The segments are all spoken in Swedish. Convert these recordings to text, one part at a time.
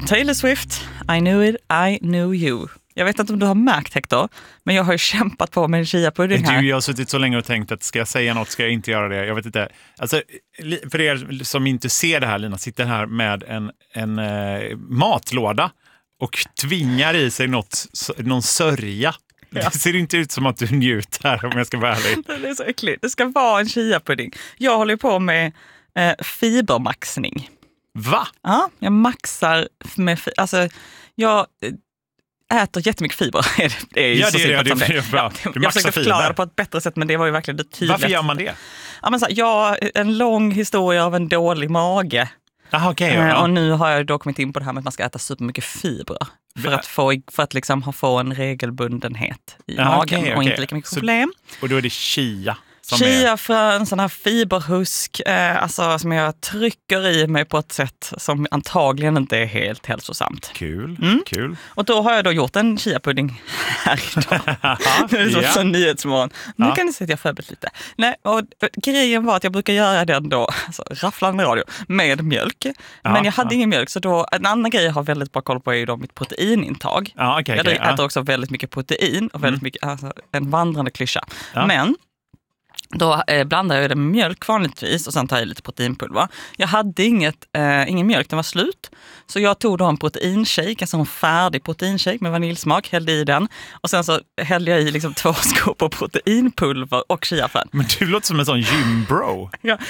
Taylor Swift, I knew it, I knew you. Jag vet inte om du har märkt, Hector, men jag har ju kämpat på med en chia-pudding här. Jag har suttit så länge och tänkt att ska jag säga något, ska jag inte göra det? Jag vet inte. Alltså, för er som inte ser det här, Lina sitter här med en matlåda och tvingar i sig någon sörja. Ja. Det ser inte ut som att du njuter, om jag ska vara ärlig. Det är så äckligt. Det ska vara en chia-pudding. Jag håller på med fibermaxning. Va? Ja, jag maxar med jag äter jättemycket fiber. Det är ju så simpelt som det. Jag försökte förklara det på ett bättre sätt, men det var ju verkligen det tydliga. Varför gör man det? Ja, men en lång historia av en dålig mage. Aha, okay, Och nu har jag då kommit in på det här med att man ska äta supermycket fibrer. För att liksom få en regelbundenhet i magen och inte lika mycket problem. Och då är det chia. Chiafrön, sån här fiberhusk, som jag trycker i mig på ett sätt som antagligen inte är helt hälsosamt. Kul. Och då har jag då gjort en chia-pudding här idag. Det är så nyhetsmorgon. Nu kan ni se att jag förberett lite. Nej, och grejen var att jag brukar göra den då, rafflande radio, med mjölk. Men jag hade ingen mjölk, så då, en annan grej jag har väldigt bra koll på är ju då mitt proteinintag. Jag äter också väldigt mycket protein och väldigt mycket, en vandrande klyscha. Men då blandar jag det med mjölk vanligtvis och sen tar jag lite proteinpulver. Jag hade ingen mjölk, den var slut. Så jag tog då en proteinshake, alltså en färdig proteinshake med vaniljsmak, hällde i den. Och sen så hällde jag i liksom 2 skopor proteinpulver och chiafrön. Men du låter som en sån gymbro.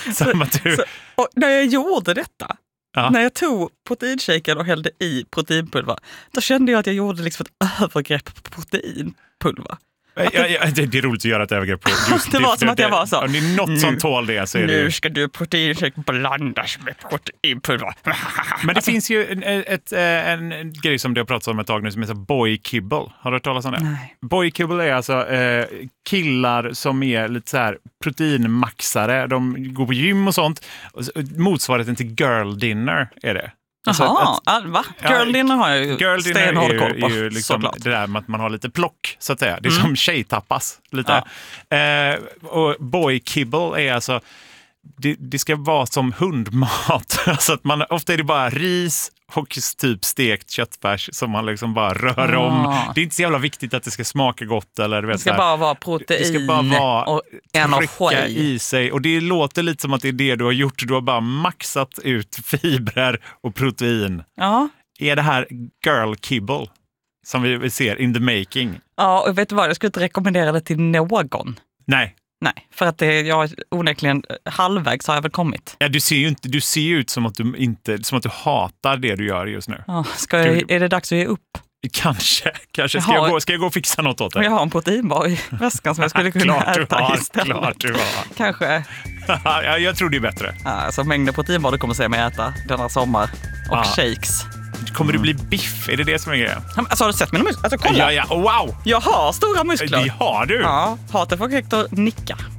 Och när jag gjorde detta, när jag tog proteinshaken och hällde i proteinpulver, då kände jag att jag gjorde liksom ett övergrepp på proteinpulver. Det är roligt att göra ett övergrepp på just det. Var som att jag var så. Om det är något som tål det så är det... Nu ska du proteinshake blandas med proteinpulver. Men det finns ju en grej som du har pratat om ett tag nu som heter boy kibble. Har du hört talas om det? Nej. Boy kibble är alltså killar som är lite så här proteinmaxare. De går på gym och sånt. Motsvarigheten till girl dinner är det. Jaha, va? Girl dinner har jag ju stenhård koll på. Är ju liksom det där med att man har lite plock, så att säga. Det är som tjejtappas lite. Och boy kibble är alltså, det ska vara som hundmat. Alltså att ofta är det bara ris och typ stekt köttfärs som man liksom bara rör om. Det är inte så jävla viktigt att det ska smaka gott. Eller, det ska bara vara protein. Det ska bara vara och trycka i sig. Och det låter lite som att det är det du har gjort. Du har bara maxat ut fibrer och protein. Ja. Är det här girl kibble som vi ser in the making? Ja, och vet du vad? Jag skulle inte rekommendera det till någon. Nej, för att jag onekligen halvvägs har jag väl kommit. Ja, du ser ju ut som att du hatar det du gör just nu. Ja, är det dags att ge upp? Kanske. Ska jag gå och fixa något åt dig? Jag har en proteinbar i väskan som jag skulle kunna äta istället. Klart du har. Kanske. Ja, jag tror det är bättre. Alltså mängden proteinbar du kommer se mig äta denna sommar. Och shakes. Kommer du bli biff? Är det som är grejen? Alltså har du sett mina muskler? Alltså kolla! Ja, wow! Jag har stora muskler. Det har du! Ja, hatet får Hector nicka.